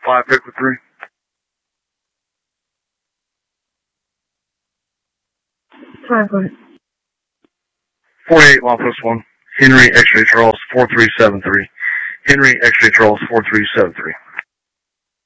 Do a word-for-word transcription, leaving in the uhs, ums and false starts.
Five, pick with three. Five, go ahead. forty-eight, law post one. Henry, X-ray Charles, four three seven three. Henry, X-ray Charles, four three seven three.